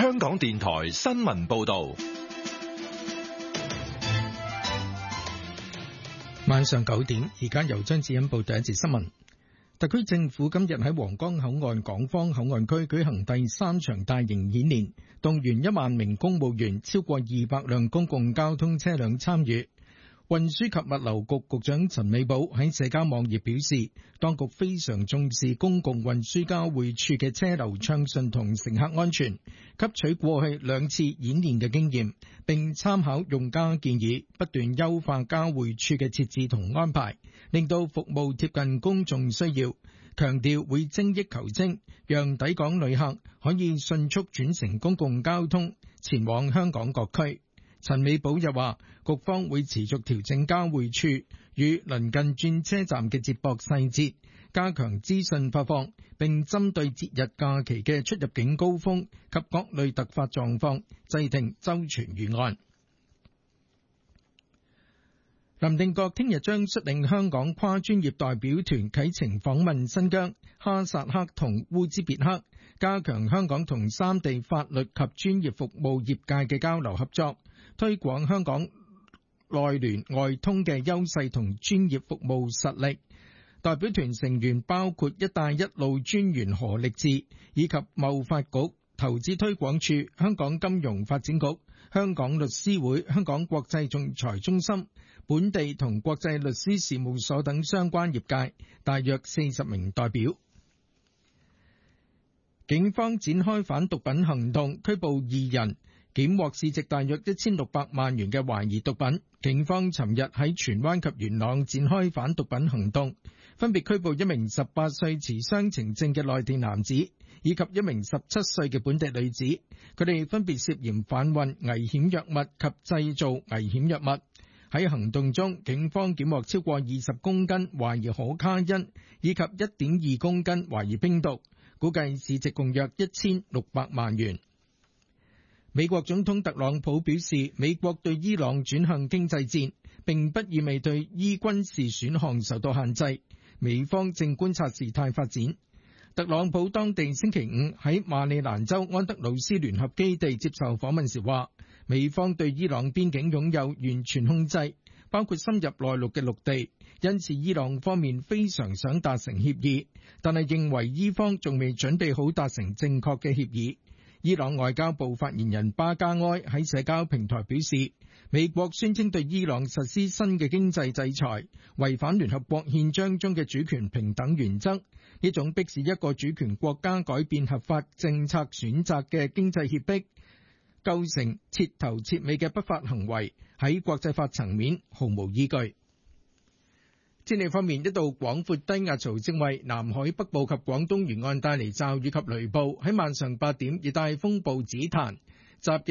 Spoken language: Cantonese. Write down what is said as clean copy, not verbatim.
香港電台新聞報道。 晚上9點，而家由張子欣報第一節新聞。特區政府今日喺皇崗口岸港方口岸區舉行第3場大型演練，動員1萬名公務員，超過200輛公共交通車輛參與。運輸及物流局局長陳美寶喺社交網頁表示，當局非常重視公共運輸交匯處嘅車流暢順同乘客安全，吸取過去2次演練嘅經驗，並參考用家建議，不斷優化交匯處嘅設置同安排，令到服務貼近公眾需要。強調會精益求精，讓抵港旅客可以迅速轉乘公共交通前往香港各區。陳美寶又話，局方會持續調整交匯處與鄰近轉車站嘅接駁細節，加強資訊發放，並針對節日假期嘅出入境高峰及各類突發狀況，制定周全預案。林定國聽日將率領香港跨專業代表團啟程訪問新疆、哈薩克同烏茲別克，加強香港同三地法律及專業服務業界嘅交流合作，推廣香港內聯外通嘅優勢同專業服務實力。代表團成員包括一帶一路專員何力智，以及貿發局、投資推廣署、香港金融發展局、香港律師會、香港國際仲裁中心、本地同國際律師事務所等相關業界，大約40名代表。警方展開反毒品行動，拘捕2人，檢獲市值大約1600萬元嘅懷疑毒品。警方尋日喺荃灣及元朗展開反毒品行動，分別拘捕一名18歲持雙程證嘅內地男子，以及一名17歲嘅本地女子。佢哋分別涉嫌販運危險藥物及製造危險藥物。喺行動中，警方檢獲超過20公斤懷疑可卡因，以及1.2公斤懷疑冰毒，估計市值共約1600萬元。美國總統特朗普表示，美國對伊朗轉向經濟戰，並不意味對伊軍事選項受到限制。美方正觀察事態發展。特朗普當地星期5喺馬里蘭州安德魯斯聯合基地接受訪問時話，美方對伊朗邊境擁有完全控制，包括深入內陸嘅陸地，因此伊朗方面非常想達成協議，但係認為伊方仲未準備好達成正確嘅協議。伊朗外交部發言人巴加埃喺社交平台表示，美國宣稱對伊朗實施新嘅經濟制裁，違反聯合國憲章中嘅主權平等原則。呢種迫使一個主權國家改變合法政策選擇嘅經濟脅迫，構成徹頭徹尾嘅不法行為，喺國際法層面毫無依據。天氣方面，一道廣闊低壓槽正為南海北部及廣東沿岸帶嚟驟雨及雷暴。喺晚上8點，熱帶風暴紫檀集結